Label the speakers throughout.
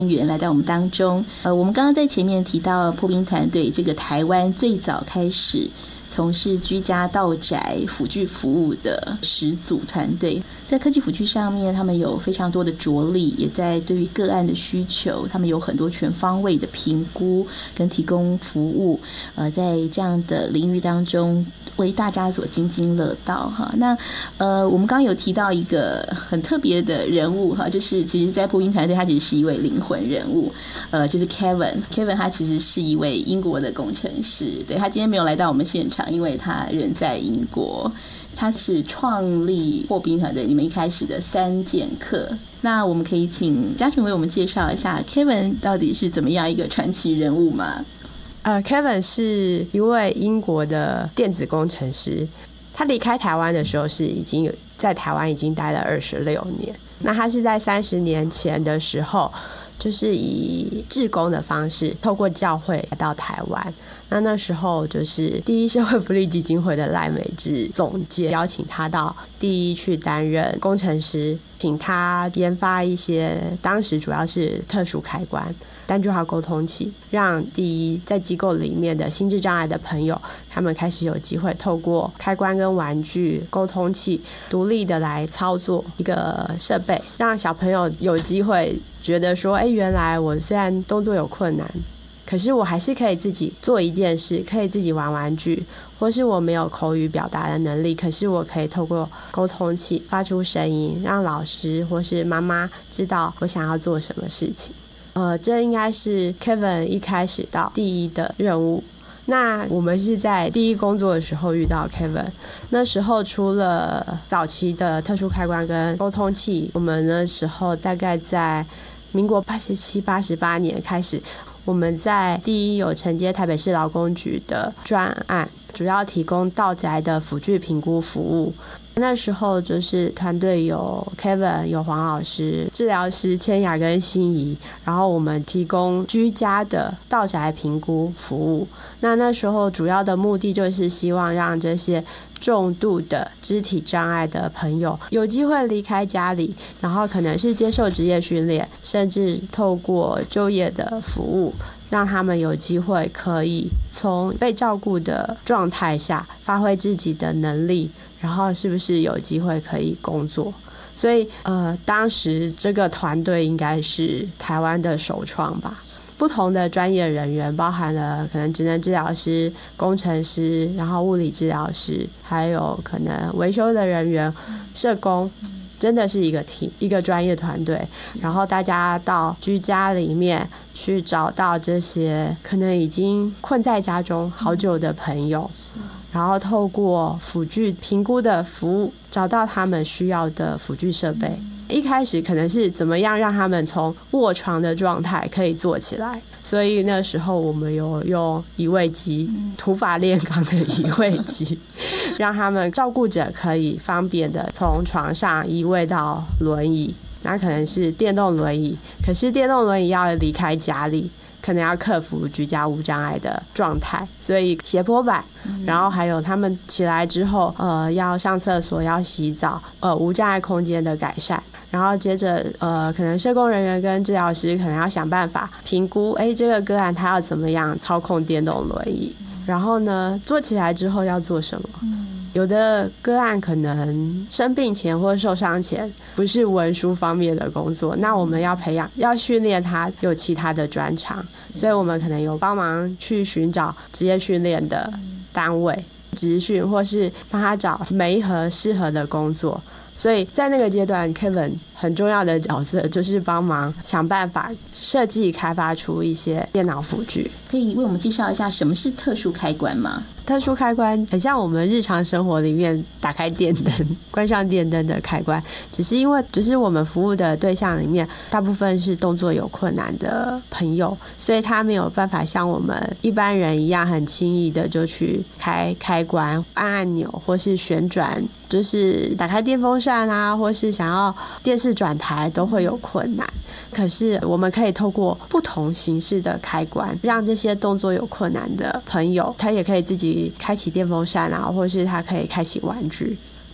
Speaker 1: 员来到我们当中。我们刚刚在前面提到破冰团队这个台湾最早开始从事居家到宅辅具服务的始祖团队，在科技辅具上面他们有非常多的着力，也在对于个案的需求他们有很多全方位的评估跟提供服务，在这样的领域当中为大家所津津乐道哈。那我们刚刚有提到一个很特别的人物哈，就是其实在破冰团队他其实是一位灵魂人物，就是 Kevin 他其实是一位英国的工程师，对，他今天没有来到我们现场，因为他人在英国。他是创立破冰团队你们一开始的3剑客。那我们可以请嘉纯为我们介绍一下 Kevin 到底是怎么样一个传奇人物吗
Speaker 2: ？Kevin 是一位英国的电子工程师，他离开台湾的时候是已经在台湾已经待了26年。那他是在30年前的时候，就是以志工的方式透过教会来到台湾。那时候就是第一社会福利基金会的赖美智总监邀请他到第一去担任工程师，请他研发一些当时主要是特殊开关单句号沟通器，让第一在机构里面的心智障碍的朋友他们开始有机会透过开关跟玩具沟通器独立的来操作一个设备，让小朋友有机会觉得说原来我虽然动作有困难，可是我还是可以自己做一件事，可以自己玩玩具，或是我没有口语表达的能力，可是我可以透过沟通器发出声音，让老师或是妈妈知道我想要做什么事情。这应该是 Kevin 一开始到第一的任务。那我们是在第一工作的时候遇到 Kevin， 那时候除了早期的特殊开关跟沟通器，我们那时候大概在民国87、88年开始，我们在第一有承接台北市劳工局的专案，主要提供到宅的辅具评估服务。那时候就是团队有 Kevin 有黄老师、治疗师千雅跟心怡，然后我们提供居家的到宅评估服务。那时候主要的目的就是希望让这些重度的肢体障碍的朋友有机会离开家里，然后可能是接受职业训练，甚至透过就业的服务，让他们有机会可以从被照顾的状态下发挥自己的能力，然后是不是有机会可以工作。所以当时这个团队应该是台湾的首创吧。不同的专业人员包含了可能职能治疗师、工程师，然后物理治疗师，还有可能维修的人员、社工，真的是一个 team， 一个专业团队。然后大家到居家里面去找到这些可能已经困在家中好久的朋友，然后透过辅具评估的服务找到他们需要的辅具设备。一开始可能是怎么样让他们从卧床的状态可以坐起来，所以那时候我们有用移位机，土法炼钢的移位机，让他们照顾者可以方便的从床上移位到轮椅。那可能是电动轮椅，可是电动轮椅要离开家里，可能要克服居家无障碍的状态，所以斜坡板，然后还有他们起来之后要上厕所要洗澡，无障碍空间的改善。然后接着可能社工人员跟治疗师可能要想办法评估这个个案他要怎么样操控电动轮椅，然后呢做起来之后要做什么。有的个案可能生病前或受伤前不是文书方面的工作，那我们要培养要训练他有其他的专长，所以我们可能有帮忙去寻找职业训练的单位职训，或是帮他找每一盒适合的工作。所以在那个阶段 Kevin 很重要的角色就是帮忙想办法设计开发出一些电脑辅具。
Speaker 1: 可以为我们介绍一下什么是特殊开关吗？
Speaker 2: 特殊开关很像我们日常生活里面打开电灯关上电灯的开关，只是因为就是我们服务的对象里面大部分是动作有困难的朋友，所以他没有办法像我们一般人一样很轻易的就去开关按按钮或是旋转，就是打开电风扇啊，或是想要电视转台都会有困难。可是我们可以透过不同形式的开关，让这些动作有困难的朋友他也可以自己开启电风扇啊，或是他可以开启玩具。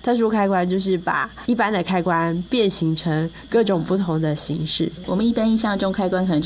Speaker 2: 特殊开关就是把一般的开关变形成各种不同的形式。
Speaker 1: 我们一般印象中开关可能